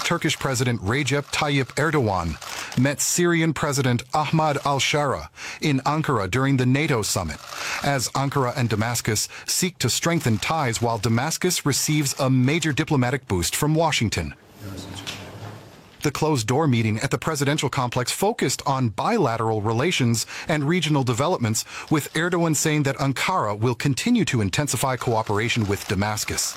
Turkish President Recep Tayyip Erdogan met Syrian President Ahmad al-Shara in Ankara during the NATO summit, as Ankara and Damascus seek to strengthen ties while Damascus receives a major diplomatic boost from Washington. The closed-door meeting at the presidential complex focused on bilateral relations and regional developments, with Erdogan saying that Ankara will continue to intensify cooperation with Damascus.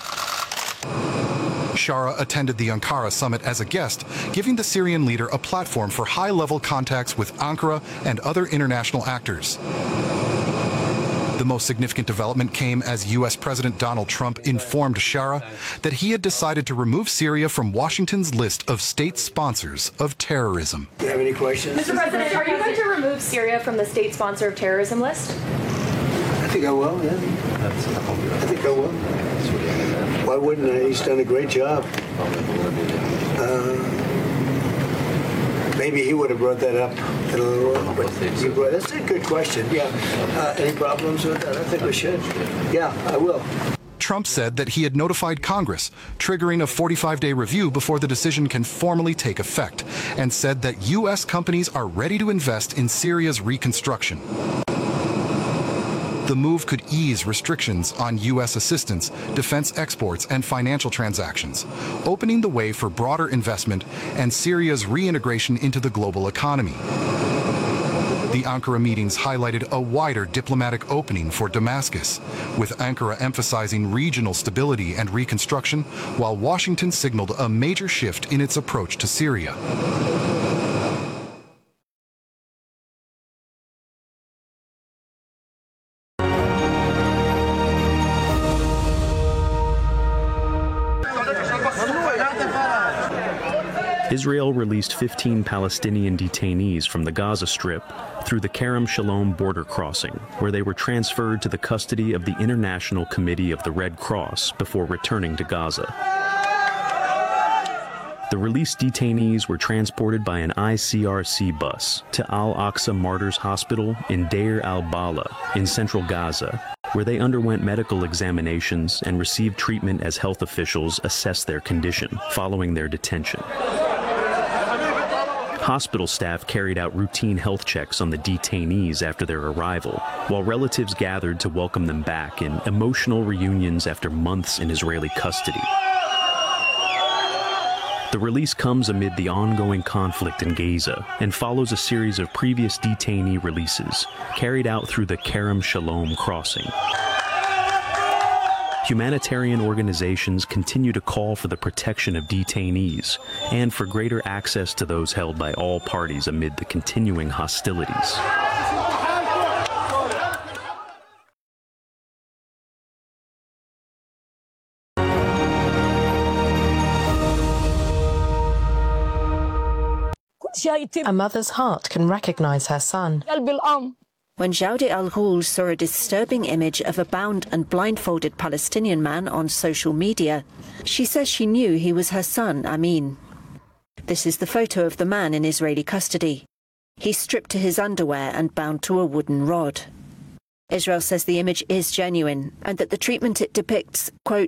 Shara attended the Ankara summit as a guest, giving the Syrian leader a platform for high-level contacts with Ankara and other international actors. The most significant development came as U.S. President Donald Trump informed Shara that he had decided to remove Syria from Washington's list of state sponsors of terrorism. Do you have any questions? Mr. President, are you going to remove Syria from the state sponsor of terrorism list? I think I will, yeah. I think I will. Why wouldn't I? He's done a great job. Maybe he would have brought that up in a little while, but that's a good question, yeah. Any problems with that? I think we should. Yeah, I will. Trump said that he had notified Congress, triggering a 45-day review before the decision can formally take effect, and said that U.S. companies are ready to invest in Syria's reconstruction. The move could ease restrictions on U.S. assistance, defense exports, and financial transactions, opening the way for broader investment and Syria's reintegration into the global economy. The Ankara meetings highlighted a wider diplomatic opening for Damascus, with Ankara emphasizing regional stability and reconstruction, while Washington signaled a major shift in its approach to Syria. Israel released 15 Palestinian detainees from the Gaza Strip through the Kerem Shalom border crossing, where they were transferred to the custody of the International Committee of the Red Cross before returning to Gaza. The released detainees were transported by an ICRC bus to Al-Aqsa Martyrs Hospital in Deir al-Bala in central Gaza, where they underwent medical examinations and received treatment as health officials assessed their condition following their detention. Hospital staff carried out routine health checks on the detainees after their arrival, while relatives gathered to welcome them back in emotional reunions after months in Israeli custody. The release comes amid the ongoing conflict in Gaza and follows a series of previous detainee releases carried out through the Kerem Shalom crossing. Humanitarian organizations continue to call for the protection of detainees and for greater access to those held by all parties amid the continuing hostilities. A mother's heart can recognize her son. When Jawdi al-Ghul saw a disturbing image of a bound and blindfolded Palestinian man on social media, she says she knew he was her son, Amin. This is the photo of the man in Israeli custody. He's stripped to his underwear and bound to a wooden rod. Israel says the image is genuine and that the treatment it depicts, quote,